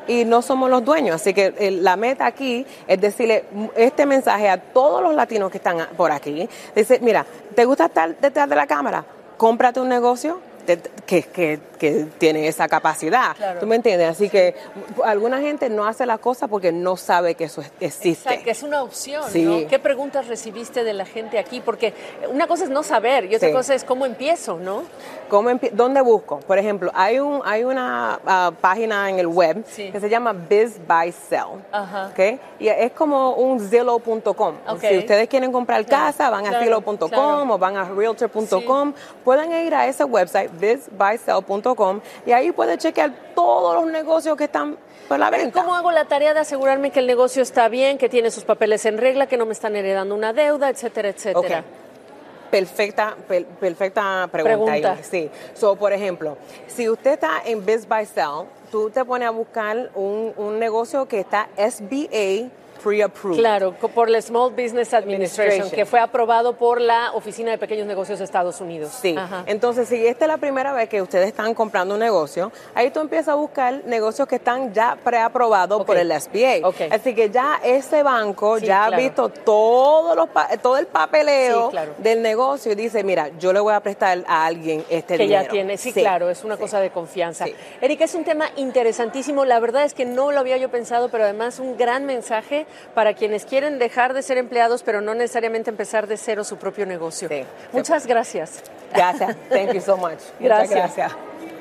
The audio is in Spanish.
y no somos los dueños. Así que la meta aquí es decirle este mensaje a todos los latinos que están por aquí. Dice, mira, ¿te gusta estar detrás de la cámara? Cómprate un negocio que tiene esa capacidad. Claro. ¿Tú me entiendes? Así que alguna gente no hace las cosas porque no sabe que eso existe. Exacto, que es una opción, Sí. ¿no? ¿Qué preguntas recibiste de la gente aquí? Porque una cosa es no saber y otra Sí. cosa es cómo empiezo, ¿no? ¿Dónde busco? Por ejemplo, hay una página en el web Sí. que se llama Biz by Sell. Ajá. ¿Okay? Y es como un Zillow.com. Ok. Si ustedes quieren comprar casa, van a claro, Zillow.com claro. o van a Realtor.com. Pueden ir a ese website, bizbysell.com, y ahí pueden chequear todos los negocios que están por la venta. ¿Cómo hago la tarea de asegurarme que el negocio está bien, que tiene sus papeles en regla, que no me están heredando una deuda, etcétera, etcétera? Ok. Perfecta pregunta. Ahí, sí. So, por ejemplo, si usted está en Biz by Sell, tú te pones a buscar un negocio que está SBA pre-approved. Claro, por la Small Business Administration, que fue aprobado por la Oficina de Pequeños Negocios de Estados Unidos. Sí. Ajá. Entonces, si esta es la primera vez que ustedes están comprando un negocio, ahí tú empiezas a buscar negocios que están ya preaprobados por el SBA. Ok. Así que ya ese banco Sí, ya claro. ha visto todo el papeleo Sí, claro. del negocio y dice, mira, yo le voy a prestar a alguien este Que dinero. ya tiene, sí, claro, es una sí. cosa de confianza. Sí. Erika, es un tema interesantísimo, la verdad es que no lo había yo pensado, pero además un gran mensaje para quienes quieren dejar de ser empleados, pero no necesariamente empezar de cero su propio negocio. Sí. Muchas gracias. Gracias. Thank you so much. Gracias. Muchas gracias.